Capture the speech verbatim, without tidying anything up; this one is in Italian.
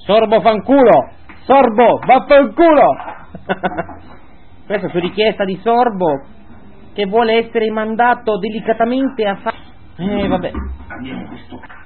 Sorbo fanculo! Sorbo, vaffanculo! Questo su richiesta di Sorbo, che vuole essere mandato delicatamente a fare... Eh, vabbè. Andiamo questo